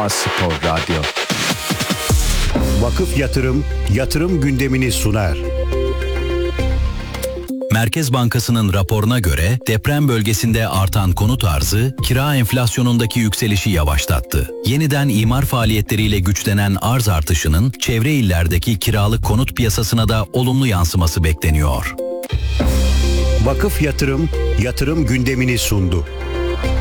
A-Spor Radyo. Vakıf yatırım gündemini sunar. Merkez Bankası'nın raporuna göre deprem bölgesinde artan konut arzı kira enflasyonundaki yükselişi yavaşlattı. Yeniden imar faaliyetleriyle güçlenen arz artışının çevre illerdeki kiralık konut piyasasına da olumlu yansıması bekleniyor. Vakıf yatırım gündemini sundu.